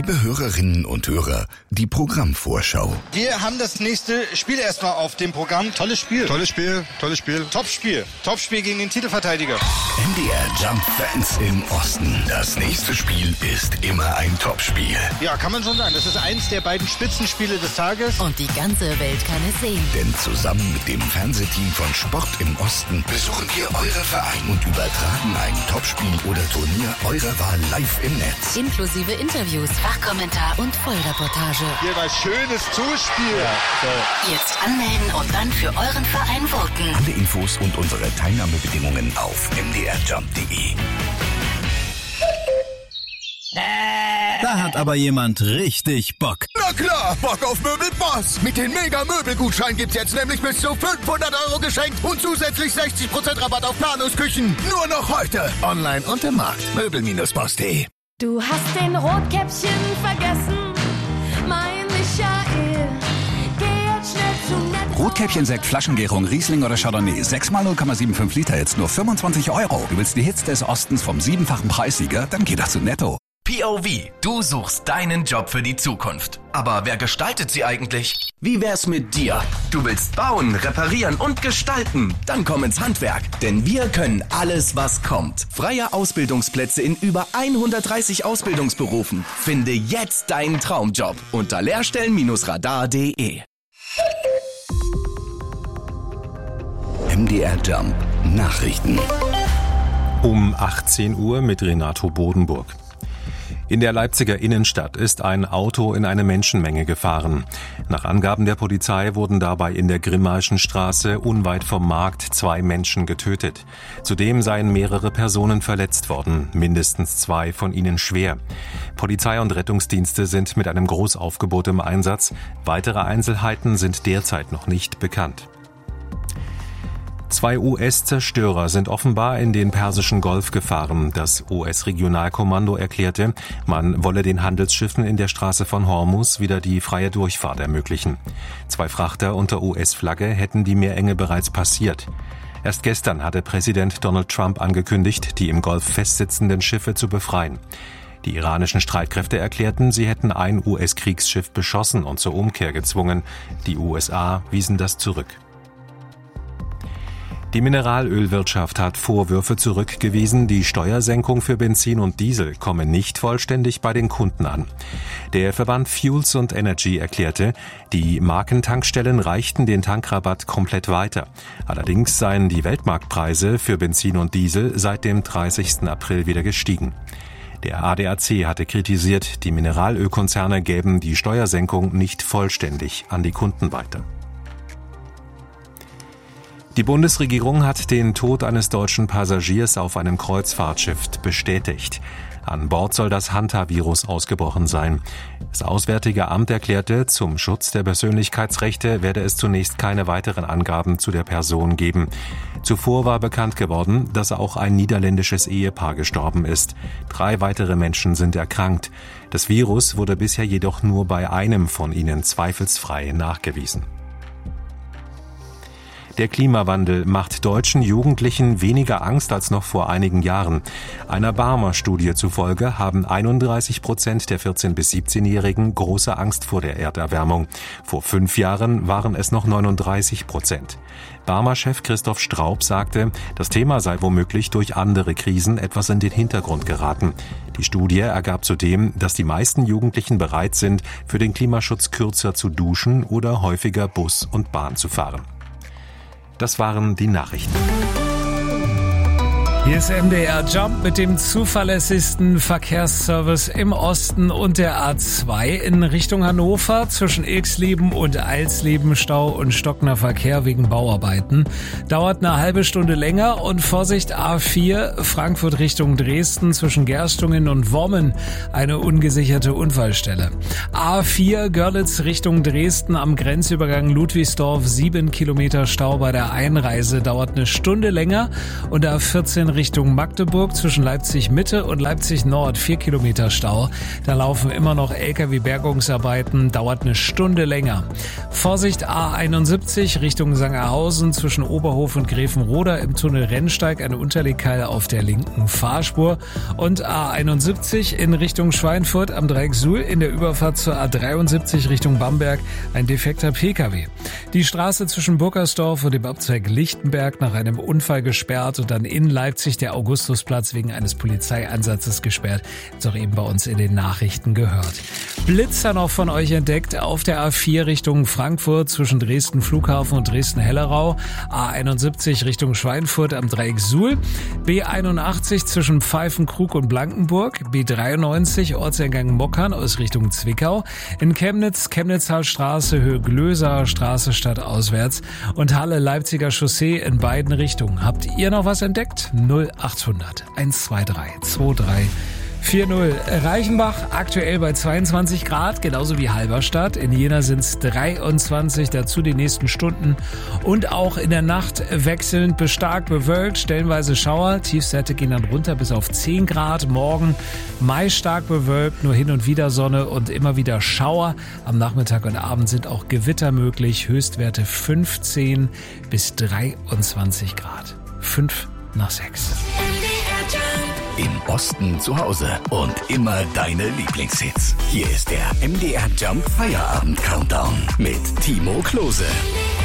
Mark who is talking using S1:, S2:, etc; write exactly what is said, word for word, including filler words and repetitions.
S1: Liebe Hörerinnen und Hörer, die Programmvorschau.
S2: Wir haben das nächste Spiel erstmal auf dem Programm. Tolles Spiel.
S3: Tolles Spiel, tolles Spiel.
S2: Top-Spiel. Top-Spiel gegen den Titelverteidiger.
S1: M D R Jump-Fans im Osten. Das nächste Spiel ist immer ein Top-Spiel.
S2: Ja, kann man schon sagen. Das ist eins der beiden Spitzenspiele des Tages.
S4: Und die ganze Welt kann es sehen.
S1: Denn zusammen mit dem Fernsehteam von Sport im Osten besuchen wir eure Vereine und übertragen ein Topspiel oder Turnier eurer Wahl live im Netz.
S4: Inklusive Interviews, Fachkommentar und Vollreportage.
S2: Hier war schönes Zuspiel.
S4: Ja, so. Jetzt anmelden und dann für euren Verein voten.
S1: Alle Infos und unsere Teilnahmebedingungen auf m d r jump punkt d e.
S5: Da hat aber jemand richtig Bock.
S6: Na klar, Bock auf Möbelboss. Mit den Mega-Möbelgutschein gibt's jetzt nämlich bis zu fünfhundert Euro geschenkt und zusätzlich sechzig Prozent Rabatt auf Planungsküchen. Nur noch heute. Online und im Markt. Möbel Boss punkt de.
S7: Du hast den Rotkäppchen vergessen, mein Michael. Geh jetzt schnell zu Netto.
S8: Rotkäppchen-Sekt, Flaschengärung, Riesling oder Chardonnay. sechs mal null Komma fünfundsiebzig Liter, jetzt nur fünfundzwanzig Euro. Du willst die Hits des Ostens vom siebenfachen Preissieger? Dann geh doch zu Netto.
S9: P O V. Du suchst deinen Job für die Zukunft. Aber wer gestaltet sie eigentlich? Wie wär's mit dir? Du willst bauen, reparieren und gestalten? Dann komm ins Handwerk, denn wir können alles, was kommt. Freie Ausbildungsplätze in über hundertdreißig Ausbildungsberufen. Finde jetzt deinen Traumjob unter lehrstellen Radar punkt de.
S1: M D R Jump Nachrichten.
S10: Um achtzehn Uhr mit Renato Bodenburg. In der Leipziger Innenstadt ist ein Auto in eine Menschenmenge gefahren. Nach Angaben der Polizei wurden dabei in der Grimmaischen Straße unweit vom Markt zwei Menschen getötet. Zudem seien mehrere Personen verletzt worden, mindestens zwei von ihnen schwer. Polizei und Rettungsdienste sind mit einem Großaufgebot im Einsatz. Weitere Einzelheiten sind derzeit noch nicht bekannt. Zwei U S-Zerstörer sind offenbar in den Persischen Golf gefahren. Das U S-Regionalkommando erklärte, man wolle den Handelsschiffen in der Straße von Hormuz wieder die freie Durchfahrt ermöglichen. Zwei Frachter unter U S-Flagge hätten die Meerenge bereits passiert. Erst gestern hatte Präsident Donald Trump angekündigt, die im Golf festsitzenden Schiffe zu befreien. Die iranischen Streitkräfte erklärten, sie hätten ein U S-Kriegsschiff beschossen und zur Umkehr gezwungen. Die U S A wiesen das zurück. Die Mineralölwirtschaft hat Vorwürfe zurückgewiesen, die Steuersenkung für Benzin und Diesel komme nicht vollständig bei den Kunden an. Der Verband Fuels and Energy erklärte, die Markentankstellen reichten den Tankrabatt komplett weiter. Allerdings seien die Weltmarktpreise für Benzin und Diesel seit dem dreißigsten April wieder gestiegen. Der A D A C hatte kritisiert, die Mineralölkonzerne gäben die Steuersenkung nicht vollständig an die Kunden weiter. Die Bundesregierung hat den Tod eines deutschen Passagiers auf einem Kreuzfahrtschiff bestätigt. An Bord soll das Hantavirus ausgebrochen sein. Das Auswärtige Amt erklärte, zum Schutz der Persönlichkeitsrechte werde es zunächst keine weiteren Angaben zu der Person geben. Zuvor war bekannt geworden, dass auch ein niederländisches Ehepaar gestorben ist. Drei weitere Menschen sind erkrankt. Das Virus wurde bisher jedoch nur bei einem von ihnen zweifelsfrei nachgewiesen. Der Klimawandel macht deutschen Jugendlichen weniger Angst als noch vor einigen Jahren. Einer Barmer-Studie zufolge haben einunddreißig Prozent der vierzehn- bis siebzehnjährigen große Angst vor der Erderwärmung. Vor fünf Jahren waren es noch neununddreißig Prozent. Barmer-Chef Christoph Straub sagte, das Thema sei womöglich durch andere Krisen etwas in den Hintergrund geraten. Die Studie ergab zudem, dass die meisten Jugendlichen bereit sind, für den Klimaschutz kürzer zu duschen oder häufiger Bus und Bahn zu fahren. Das waren die Nachrichten.
S11: Hier ist M D R Jump mit dem zuverlässigsten Verkehrsservice im Osten und der A zwei in Richtung Hannover zwischen Ilksleben und Eilsleben Stau und stockender Verkehr wegen Bauarbeiten. Dauert eine halbe Stunde länger und Vorsicht A vier Frankfurt Richtung Dresden zwischen Gerstungen und Wommen eine ungesicherte Unfallstelle. A vier Görlitz Richtung Dresden am Grenzübergang Ludwigsdorf sieben Kilometer Stau bei der Einreise dauert eine Stunde länger und A vierzehn Richtung Magdeburg zwischen Leipzig Mitte und Leipzig Nord vier Kilometer Stau. Da laufen immer noch L K W-Bergungsarbeiten, dauert eine Stunde länger. Vorsicht A einundsiebzig Richtung Sangerhausen zwischen Oberhof und Grevenroda im Tunnel Rennsteig eine Unterlegkeile auf der linken Fahrspur. Und A einundsiebzig in Richtung Schweinfurt am Dreieck Suhl in der Überfahrt zur A dreiundsiebzig Richtung Bamberg ein defekter P K W. Die Straße zwischen Burkersdorf und dem Abzweig Lichtenberg nach einem Unfall gesperrt und dann in Leipzig der Augustusplatz wegen eines Polizeieinsatzes gesperrt. Jetzt auch eben bei uns in den Nachrichten gehört. Blitzer noch von euch entdeckt auf der A vier Richtung Frankfurt zwischen Dresden Flughafen und Dresden-Hellerau, A einundsiebzig Richtung Schweinfurt am Dreieck Suhl, B einundachtzig zwischen Pfeifenkrug und Blankenburg, B dreiundneunzig Ortseingang Mockern aus Richtung Zwickau, in Chemnitz, Chemnitzer Straße, Höhe Glöser Straße stadtauswärts und Halle Leipziger Chaussee in beiden Richtungen. Habt ihr noch was entdeckt? null achthundert hundertzweiundzwanzig drei vier null. Reichenbach aktuell bei zweiundzwanzig Grad, genauso wie Halberstadt. In Jena sind es dreiundzwanzig, dazu die nächsten Stunden. Und auch in der Nacht wechselnd bis stark bewölkt, stellenweise Schauer. Tiefstwerte gehen dann runter bis auf zehn Grad. Morgen meist stark bewölkt, nur hin und wieder Sonne und immer wieder Schauer. Am Nachmittag und Abend sind auch Gewitter möglich. Höchstwerte fünfzehn bis dreiundzwanzig Grad. fünf nach sechs.
S1: Im Osten zu Hause und immer deine Lieblingshits. Hier ist der M D R Jump Feierabend Countdown mit Timo Klose.